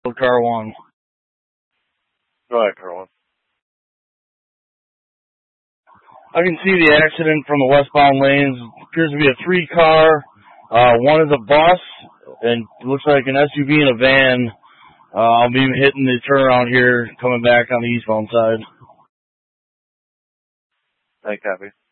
car 1. Go ahead, car 1. I can see the accident from the westbound lanes. It appears to be a 3-car. One is a bus, and it looks like an SUV and a van. I'll be hitting the turnaround here, coming back on the eastbound side. I copy.